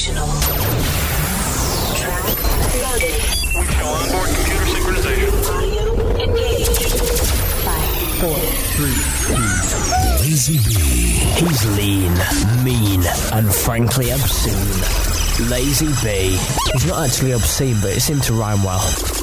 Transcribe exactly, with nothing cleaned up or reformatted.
operational. Track loaded. We show onboard computer synchronization. Audio engaged. Five, four, three, two. Lazy B. He's lean, mean, and frankly obscene. Lazy B. He's not actually obscene, but it seemed to rhyme well.